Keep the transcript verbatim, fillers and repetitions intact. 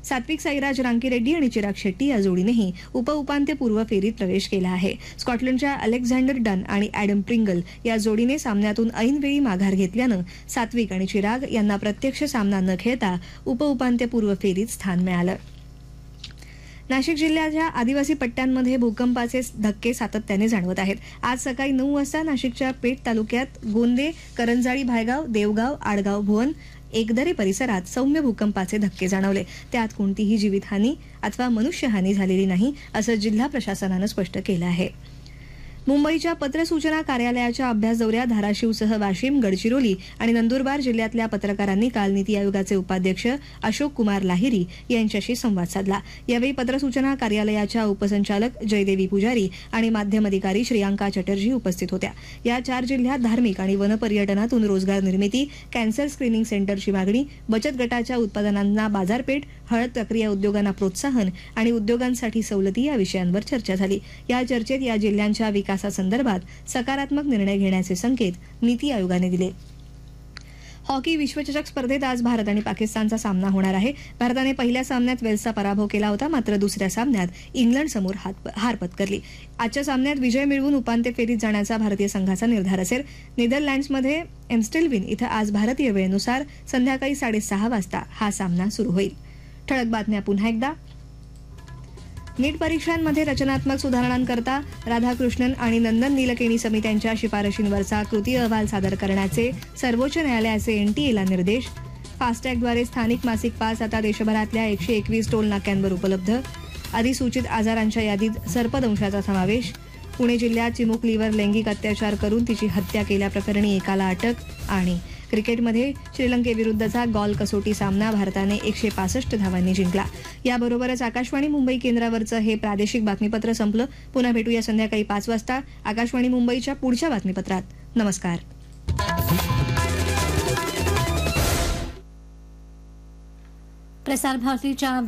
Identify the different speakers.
Speaker 1: सात्विक साईराज रांकीरेड्डी आणि चिराग शेट्टी या जोडीनेही उपउपांत्यपूर्व फेरीत प्रवेश केला आहे. स्कॉटलंडच्या अलेक्झांडर डन आणि ॲडम प्रिंगल या जोडीने सामन्यातून ऐनवेळी माघार घेतल्यानं सात्विक आणि चिराग यांना प्रत्यक्ष सामना न खेळता उपउपांत्यपूर्व फेरीत स्थान मिळालं. नाशिक जिल्ह्याच्या आदिवासी पट्ट्यांमध्ये भूकंपाचे धक्के सातत्याने जाणवत आहेत. आज सकाळी नऊ वाजता नाशिकच्या पेठ तालुक्यात गोंदे, करंजाळी, भायगाव, देवगाव, आडगाव, भुवन, एकदरे परिसरात सौम्य भूकंपाचे धक्के जाणवले. त्यात कोणतीही जीवितहानी अथवा मनुष्यहानी झालेली नाही, असं जिल्हा प्रशासनानं स्पष्ट केलं आहे. मुंबईच्या पत्र सूचना कार्यालयाच्या अभ्यास दौऱ्यात धाराशिवसह वाशिम, गडचिरोली आणि नंदुरबार जिल्ह्यातल्या पत्रकारांनी काल नीती आयोगाचे उपाध्यक्ष अशोक कुमार लाहिरी यांच्याशी संवाद साधला. यावेळी पत्र सूचना कार्यालयाच्या उपसंचालक जयदेवी पुजारी आणि माध्यम अधिकारी श्रियांका चटर्जी उपस्थित होत्या. या चार जिल्ह्यात धार्मिक आणि वनपर्यटनातून रोजगार निर्मिती, कॅन्सर स्क्रीनिंग सेंटरची मागणी, बचत गटाच्या उत्पादनांना बाजारपेठ, हळद प्रक्रिया उद्योगांना प्रोत्साहन आणि उद्योगांसाठी सवलती या विषयांवर चर्चा झाली. या चर्चेत या जिल्ह्यांच्या विकासासंदर्भात सकारात्मक निर्णय घेण्याचे संकेत नीती आयोगाने दिले. हॉकी विश्वचषक स्पर्धेत आज भारत आणि पाकिस्तानचा सामना होणार आहे. भारताने पहिल्या सामन्यात वेल्सचा पराभव केला होता, मात्र दुसऱ्या सामन्यात इंग्लंडसमोर हार पत्करली. आजच्या सामन्यात विजय मिळवून उपांत्य फेरीत जाण्याचा भारतीय संघाचा निर्धार असेल. नेदरलँड्समध्ये एम्स्टेलविन इथं आज भारतीय वेळेनुसार संध्याकाळी साडेसहा वाजता हा सामना सुरू होईल. ठळक बातम्या पुन्हा एकदा. नीट परीक्षांमध्ये रचनात्मक सुधारणांकरता राधाकृष्णन आणि नंदन नीलकेणी समित्यांच्या शिफारशींवरचा कृती अहवाल सादर करण्याचे सर्वोच्च न्यायालयाचे एनटीएला निर्देश. फास्टॅगद्वारे स्थानिक मासिक पास आता देशभरातल्या एकशे एकवीस टोल नाक्यांवर उपलब्ध. अधिसूचित आजारांच्या यादीत सर्पदंशाचा समावेश. पुणे जिल्ह्यात चिमुकलीवर लैंगिक अत्याचार करून तिची हत्या केल्याप्रकरणी एकाला अटक. आणि क्रिकेटमध्ये श्रीलंकेविरुद्धचा गॉल कसोटी सामना भारताने एकशे पासष्ट धावांनी जिंकला. याबरोबरच आकाशवाणी मुंबई केंद्रावरचं हे प्रादेशिक बातमीपत्र संपलं. पुन्हा भेटूया संध्याकाळी पाच वाजता आकाशवाणी मुंबईच्या पुढच्या बातमीपत्रात. नमस्कार.
Speaker 2: प्रसार भारतीच्या